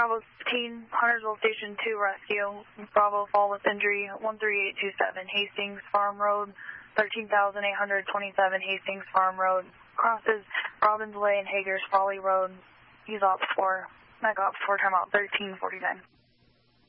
Bravo 15, Huntersville Station 2 rescue. Bravo fall with injury 13827 Hastings Farm Road, 13,827 Hastings Farm Road. Crosses Robbins Way and Hager's Folly Road. He's op 4. Mech op 4, timeout 1349.